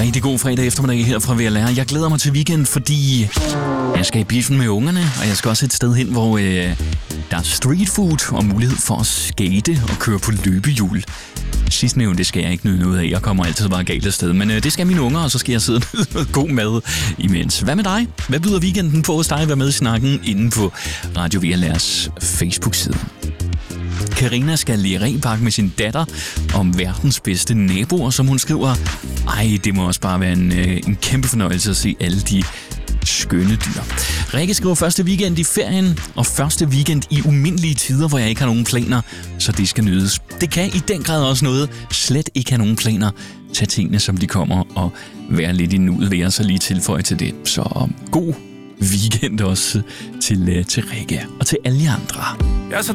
Rigtig god fredag eftermiddag her fra VLR. Jeg glæder mig til weekend, fordi jeg skal i biffen med ungerne, og jeg skal også et sted hen, hvor der er street food og mulighed for at skate og køre på løbehjul. Sidstnævnte, det skal jeg ikke nyde noget af. Jeg kommer altid bare galt af sted. Men det skal mine unger, og så skal jeg sidde og nyde noget god mad imens. Hvad med dig? Hvad byder weekenden på hos dig? Vær med i snakken inde på Radio VLR's Facebook-side. Karina skal lære rebak med sin datter om verdens bedste naboer, som hun skriver. Ej, det må også bare være en kæmpe fornøjelse at se alle de skønne dyr. Rikke skriver første weekend i ferien, og første weekend i umindelige tider, hvor jeg ikke har nogen planer, så det skal nydes. Det kan i den grad også noget. Slet ikke have nogen planer. Tag tingene, som de kommer, og være lidt i nuet, vil jeg så lige tilføje til det. Så god weekend også til Rikke og til alle andre.